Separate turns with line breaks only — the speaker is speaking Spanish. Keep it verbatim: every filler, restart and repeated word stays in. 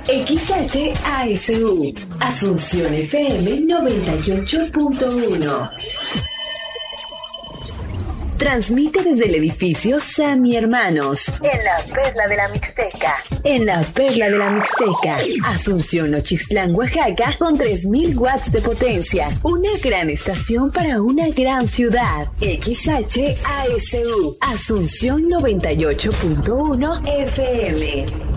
X H A S U, Asunción F M noventa y ocho punto uno. Transmite desde el edificio Sami Hermanos, en la Perla de la Mixteca. En la Perla de la Mixteca, Asunción Nochistlán, Oaxaca, con tres mil watts de potencia. Una gran estación para una gran ciudad. X H A S U, Asunción noventa y ocho punto uno F M.